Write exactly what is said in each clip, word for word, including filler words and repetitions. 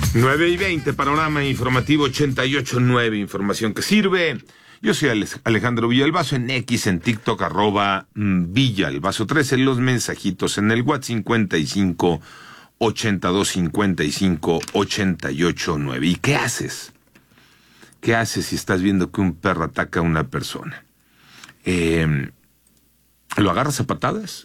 nueve y veinte, panorama informativo ochenta y ocho punto nueve, información que sirve. Yo soy Alejandro Villalbazo, en X, en TikTok, arroba Villalbazo trece, los mensajitos en el WhatsApp cincuenta y cinco, ochenta y dos, cincuenta y cinco, ochenta y ocho nueve. ¿Y qué haces? ¿Qué haces si estás viendo que un perro ataca a una persona? Eh, ¿Lo agarras a patadas?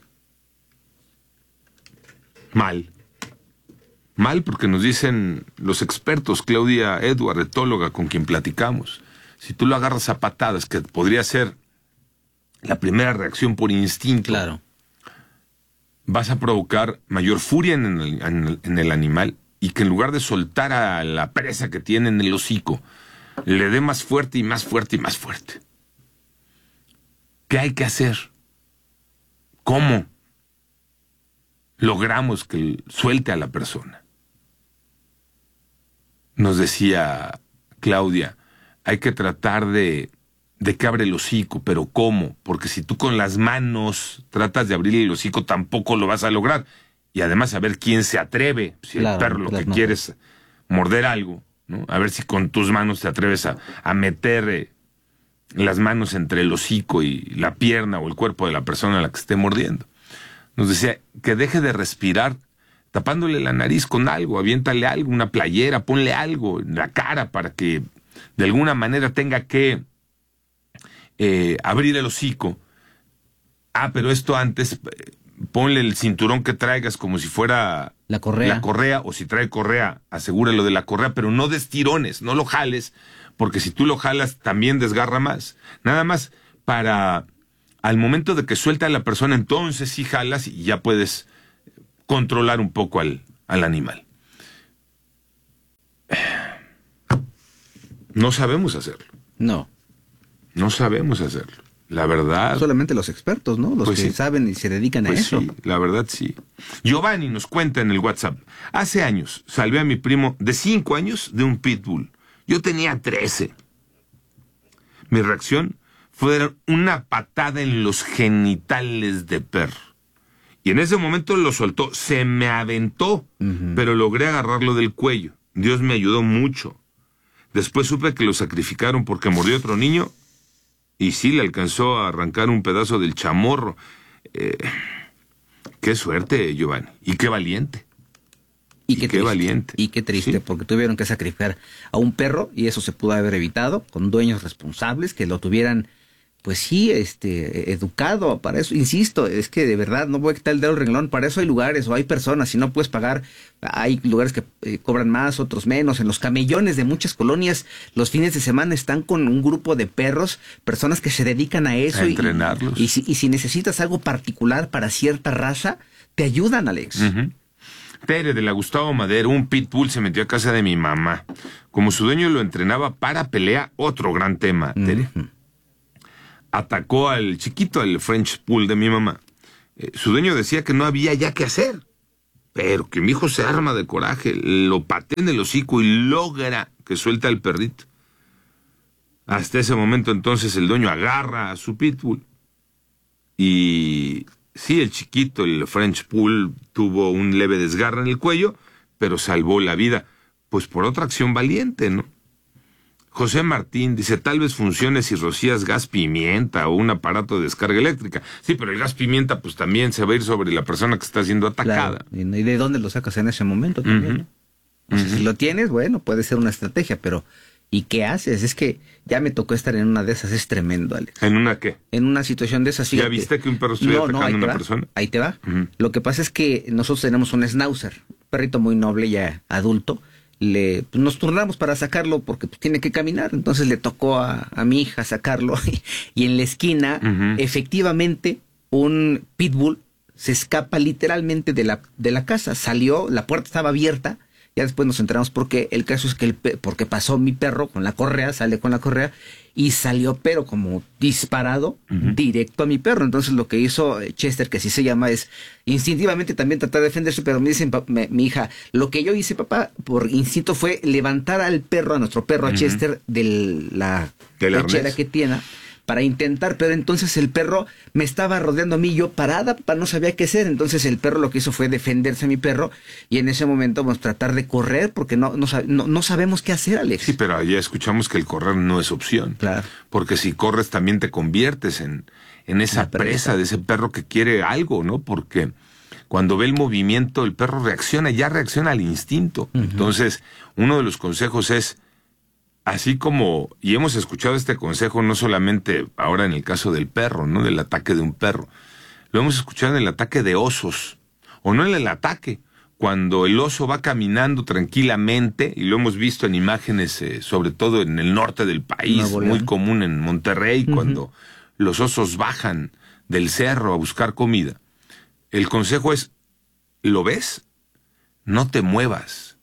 Mal. Mal, porque nos dicen los expertos, Claudia Edward, etóloga con quien platicamos, si tú lo agarras a patadas, que podría ser la primera reacción por instinto, claro, vas a provocar mayor furia en el, en el, en el animal, y que en lugar de soltar a la presa que tiene en el hocico, le dé más fuerte y más fuerte y más fuerte. ¿Qué hay que hacer? ¿Cómo logramos que suelte a la persona? Nos decía Claudia, hay que tratar de, de que abre el hocico, pero ¿cómo? Porque si tú con las manos tratas de abrir el hocico, tampoco lo vas a lograr. Y además a ver quién se atreve, si claro, el perro lo que manos. quiere es morder algo, ¿no? A ver si con tus manos te atreves a, a meter eh, las manos entre el hocico y la pierna o el cuerpo de la persona a la que esté mordiendo. Nos decía que deje de respirar tapándole la nariz con algo, aviéntale algo, una playera, ponle algo en la cara para que de alguna manera tenga que eh, abrir el hocico. Ah, pero esto antes, ponle el cinturón que traigas como si fuera la correa. La correa, o si trae correa, asegúralo de la correa, pero no des tirones, no lo jales, porque si tú lo jalas también desgarra más. Nada más para, al momento de que suelta a la persona, entonces sí jalas y ya puedes controlar un poco al, al animal. No sabemos hacerlo. No. No sabemos hacerlo. La verdad. Solamente los expertos, ¿no? Los pues que sí. saben y se dedican pues a eso. Sí, la verdad sí. Giovanni nos cuenta en el WhatsApp. Hace años salvé a mi primo de cinco años de un pitbull. Yo tenía trece. Mi reacción fue dar una patada en los genitales de perro. Y en ese momento lo soltó, se me aventó, uh-huh. pero logré agarrarlo del cuello. Dios me ayudó mucho. Después supe que lo sacrificaron porque mordió a otro niño y sí le alcanzó a arrancar un pedazo del chamorro. Eh, qué suerte, Giovanni, y qué valiente. Y qué, y qué valiente. Y qué triste, ¿sí? porque tuvieron que sacrificar a un perro y eso se pudo haber evitado con dueños responsables que lo tuvieran, pues sí, este, educado para eso. Insisto, es que de verdad no voy a quitar el dedo al renglón. Para eso hay lugares o hay personas. Si no puedes pagar, hay lugares que eh, cobran más, otros menos. En los camellones de muchas colonias, los fines de semana están con un grupo de perros, personas que se dedican a eso. A entrenarlos. Y, y, si, y si necesitas algo particular para cierta raza, te ayudan, Alex. Uh-huh. Tere de la Gustavo Madero, un pitbull se metió a casa de mi mamá. Como su dueño lo entrenaba para pelea, otro gran tema, Tere. Uh-huh. Atacó al chiquito, al French Pool de mi mamá. Eh, su dueño decía que no había ya qué hacer, pero que mi hijo se arma de coraje, lo patea en el hocico y logra que suelta al perrito. Hasta ese momento entonces el dueño agarra a su pitbull y sí, el chiquito, el French Pool, tuvo un leve desgarre en el cuello, pero salvó la vida, pues por otra acción valiente, ¿no? José Martín dice, tal vez funcione si rocías gas pimienta o un aparato de descarga eléctrica. Sí, pero el gas pimienta pues también se va a ir sobre la persona que está siendo atacada. Claro. ¿Y de dónde lo sacas en ese momento también? Uh-huh. O sea, uh-huh. si lo tienes, bueno, puede ser una estrategia, pero ¿y qué haces? Es que ya me tocó estar en una de esas, es tremendo, Alex. ¿En una qué? En una situación de esas. Fíjate. ¿Ya viste que un perro estuviera no, atacando no, a una va, persona? Ahí te va. Uh-huh. Lo que pasa es que nosotros tenemos un schnauzer, un perrito muy noble, ya adulto. Le, pues nos turnamos para sacarlo porque pues, tiene que caminar, entonces le tocó a, a mi hija sacarlo y, y en la esquina uh-huh. efectivamente un pitbull se escapa literalmente de la, de la casa, salió, la puerta estaba abierta, ya después nos enteramos por qué. El caso es que el porque pasó mi perro con la correa, sale con la correa y salió pero como disparado uh-huh. directo a mi perro. Entonces lo que hizo Chester, que así se llama, es instintivamente también tratar de defenderse, pero me dicen me, mi hija, lo que yo hice, papá, por instinto fue levantar al perro, a nuestro perro, uh-huh. a Chester, de la lechera que tiene, para intentar, pero entonces el perro me estaba rodeando a mí, yo parada, pa, no sabía qué hacer. Entonces el perro lo que hizo fue defenderse a mi perro, y en ese momento vamos a tratar de correr porque no, no, no, no sabemos qué hacer, Alex. Sí, pero ya escuchamos que el correr no es opción. Claro. Porque si corres también te conviertes en, en esa presa. presa de ese perro que quiere algo, ¿no? Porque cuando ve el movimiento, el perro reacciona, ya reacciona al instinto. Uh-huh. Entonces, uno de los consejos es, así como, y hemos escuchado este consejo no solamente ahora en el caso del perro, ¿no? Del ataque de un perro. Lo hemos escuchado en el ataque de osos, o no en el ataque, cuando el oso va caminando tranquilamente, y lo hemos visto en imágenes, eh, sobre todo en el norte del país, muy común en Monterrey, uh-huh. cuando los osos bajan del cerro a buscar comida. El consejo es, ¿lo ves? No te muevas.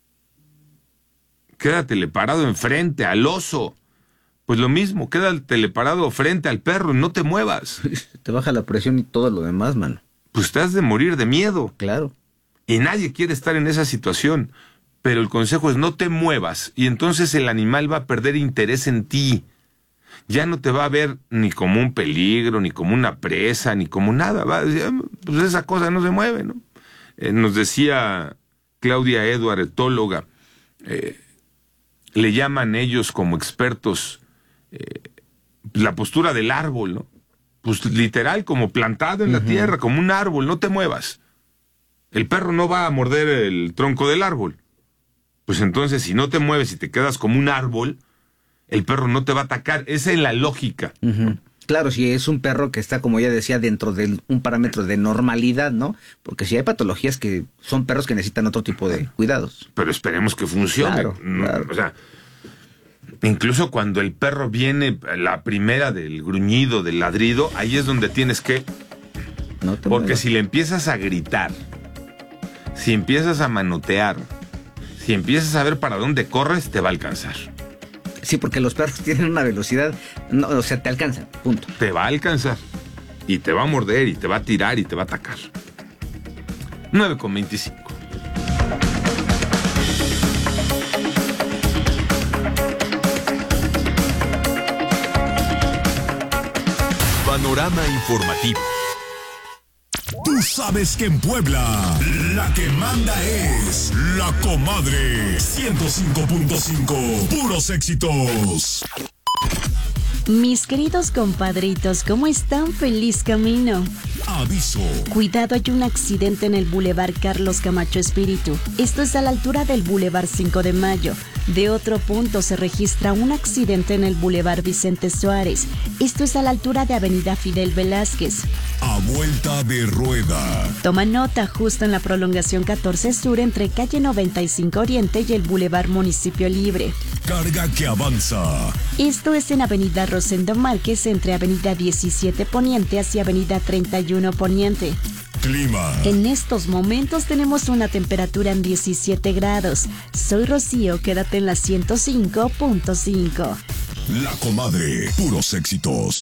Quédatele parado enfrente al oso. Pues lo mismo, quédatele parado frente al perro, no te muevas. Te baja la presión y todo lo demás, mano. Pues te has de morir de miedo. Claro. Y nadie quiere estar en esa situación. Pero el consejo es, no te muevas. Y entonces el animal va a perder interés en ti. Ya no te va a ver ni como un peligro, ni como una presa, ni como nada. Va a decir, pues esa cosa no se mueve, ¿no? Eh, nos decía Claudia Edward, etóloga, eh, le llaman ellos como expertos eh, la postura del árbol, ¿no? Pues literal, como plantado en uh-huh. la tierra, como un árbol, no te muevas. El perro no va a morder el tronco del árbol. Pues entonces, si no te mueves y te quedas como un árbol, el perro no te va a atacar. Esa es la lógica. Uh-huh. Claro, si es un perro que está, como ya decía, dentro de un parámetro de normalidad, ¿no? Porque si hay patologías que son perros que necesitan otro tipo de cuidados. Pero esperemos que funcione. Claro, claro. O sea, incluso cuando el perro viene, la primera del gruñido, del ladrido, ahí es donde tienes que... No te Porque muevas. si le empiezas a gritar, si empiezas a manotear, si empiezas a ver para dónde corres, te va a alcanzar. Sí, porque los perros tienen una velocidad, no, o sea, te alcanzan, punto. Te va a alcanzar. Y te va a morder, y te va a tirar, y te va a atacar. nueve con veinticinco. Panorama informativo. Tú sabes que en Puebla, la que manda es La Comadre. ciento cinco punto cinco, puros éxitos. Mis queridos compadritos, ¿cómo están? Feliz camino. Aviso. Cuidado, hay un accidente en el Boulevard Carlos Camacho Espíritu. Esto es a la altura del Boulevard cinco de mayo. De otro punto se registra un accidente en el Boulevard Vicente Suárez. Esto es a la altura de Avenida Fidel Velázquez. A vuelta de rueda. Toma nota, justo en la prolongación catorce Sur entre calle noventa y cinco Oriente y el Boulevard Municipio Libre. Carga que avanza. Esto es en Avenida Rosendo Márquez entre Avenida diecisiete Poniente hacia Avenida treinta y uno Poniente. Clima. En estos momentos tenemos una temperatura en diecisiete grados. Soy Rocío, quédate en la ciento cinco punto cinco. La Comadre, puros éxitos.